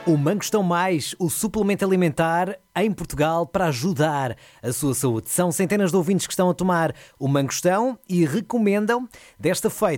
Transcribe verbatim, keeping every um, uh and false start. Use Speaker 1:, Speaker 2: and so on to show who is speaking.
Speaker 1: O Mangostão Mais, o suplemento alimentar em Portugal para ajudar a sua saúde. São centenas de ouvintes que estão a tomar o Mangostão e recomendam. Desta feita,